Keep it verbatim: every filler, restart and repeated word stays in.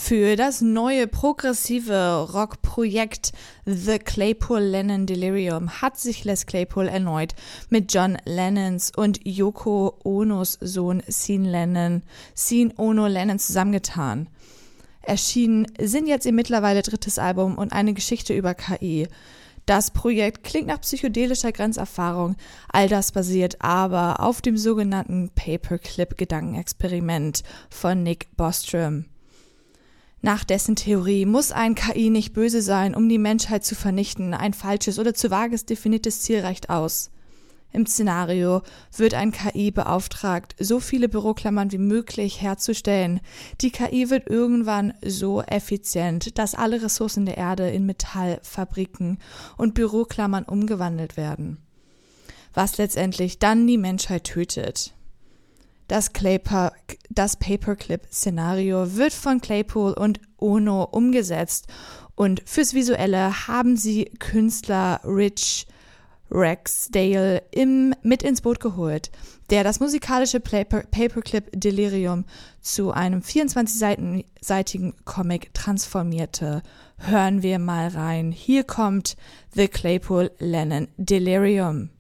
Für das neue progressive Rockprojekt The Claypool Lennon Delirium hat sich Les Claypool erneut mit John Lennons und Yoko Onos Sohn Sean Lennon, Sean Ono Lennon zusammengetan. Erschienen sind jetzt ihr mittlerweile drittes Album und eine Geschichte über K I. Das Projekt klingt nach psychedelischer Grenzerfahrung, all das basiert aber auf dem sogenannten Paperclip-Gedankenexperiment von Nick Bostrom. Nach dessen Theorie muss ein K I nicht böse sein, um die Menschheit zu vernichten. Ein falsches oder zu vages definiertes Ziel reicht aus. Im Szenario wird ein K I beauftragt, so viele Büroklammern wie möglich herzustellen. Die K I wird irgendwann so effizient, dass alle Ressourcen der Erde in Metallfabriken und Büroklammern umgewandelt werden. Was letztendlich dann die Menschheit tötet. Das, Claypa- das Paperclip-Szenario wird von Claypool und Ono umgesetzt und fürs Visuelle haben sie Künstler Rich Ragsdale im, mit ins Boot geholt, der das musikalische Paper, Paperclip Delirium zu einem vierundzwanzig-seitigen Comic transformierte. Hören wir mal rein. Hier kommt The Claypool Lennon Delirium.